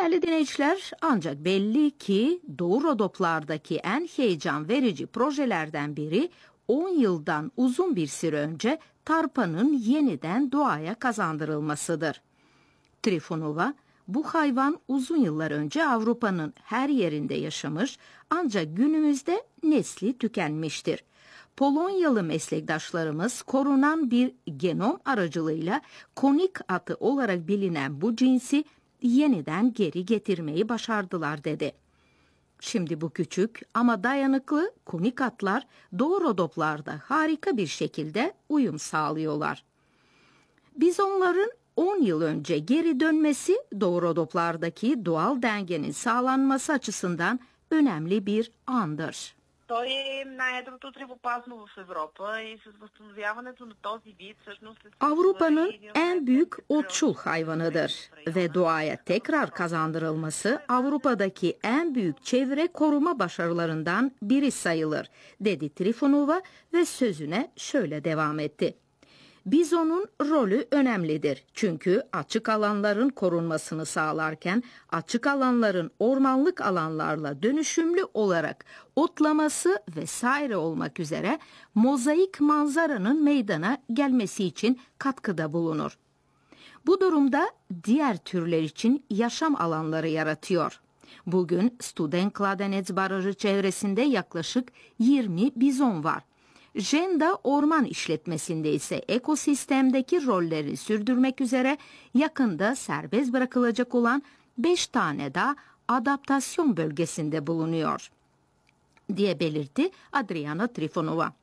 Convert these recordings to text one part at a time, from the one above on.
Değerli dinleyiciler, ancak belli ki Doğu Rodoplar'daki en heyecan verici projelerden biri 10 yıldan uzun bir süre önce tarpanın yeniden doğaya kazandırılmasıdır. Trifonova, bu hayvan uzun yıllar önce Avrupa'nın her yerinde yaşamış ancak günümüzde nesli tükenmiştir. Polonyalı meslektaşlarımız korunan bir genom aracılığıyla konik atı olarak bilinen bu cinsi yeniden geri getirmeyi başardılar dedi. Şimdi bu küçük ama dayanıklı konik atlar Doğu Rodoplar'da harika bir şekilde uyum sağlıyorlar. Bizonların 10 yıl önce geri dönmesi Doğu Rodoplar'daki doğal dengenin sağlanması açısından önemli bir andır. Той е най-едрото древопазно в Европа и с възстановяването на този вид всъщност Avrupa'nın en büyük otçul hayvanıdır ve doğaya tekrar kazandırılması Avrupa'daki en büyük çevre koruma başarılarından biri sayılır, dedi Trifonova ve sözüne şöyle devam etti. Bizonun rolü önemlidir çünkü açık alanların korunmasını sağlarken açık alanların ormanlık alanlarla dönüşümlü olarak otlaması vesaire olmak üzere mozaik manzaranın meydana gelmesi için katkıda bulunur. Bu durumda diğer türler için yaşam alanları yaratıyor. Bugün Studenkladenets Barajı çevresinde yaklaşık 20 bizon var. Jenda orman işletmesinde ise ekosistemdeki rolleri sürdürmek üzere yakında serbest bırakılacak olan 5 tane daha adaptasyon bölgesinde bulunuyor, diye belirtti Adriana Trifonova.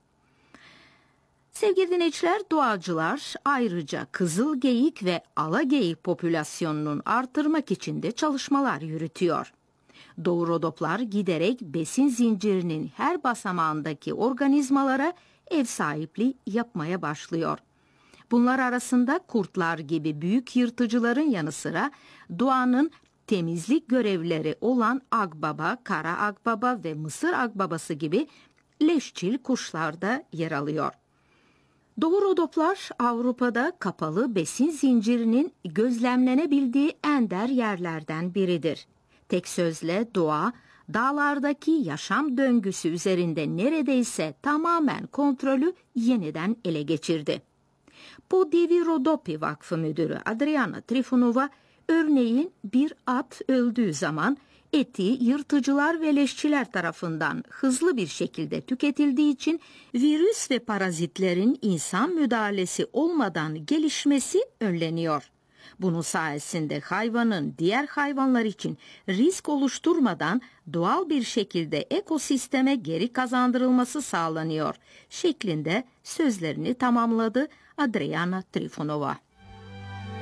Sevgili dinleyiciler, doğacılar ayrıca kızıl geyik ve ala geyik popülasyonunun artırmak için de çalışmalar yürütüyor. Doğu Rodoplar giderek besin zincirinin her basamağındaki organizmalara ev sahipliği yapmaya başlıyor. Bunlar arasında kurtlar gibi büyük yırtıcıların yanı sıra doğanın temizlik görevlileri olan akbaba, kara akbaba ve mısır akbabası gibi leşçil kuşlar da yer alıyor. Doğu Rodoplar Avrupa'da kapalı besin zincirinin gözlemlenebildiği ender yerlerden biridir. Tek sözle doğa, dağlardaki yaşam döngüsü üzerinde neredeyse tamamen kontrolü yeniden ele geçirdi. Podivi Rodopi Vakfı Müdürü Adriana Trifonova, örneğin bir at öldüğü zaman eti yırtıcılar ve leşçiler tarafından hızlı bir şekilde tüketildiği için virüs ve parazitlerin insan müdahalesi olmadan gelişmesi önleniyor. Bunun sayesinde hayvanın diğer hayvanlar için risk oluşturmadan doğal bir şekilde ekosisteme geri kazandırılması sağlanıyor şeklinde sözlerini tamamladı Adriana Trifonova.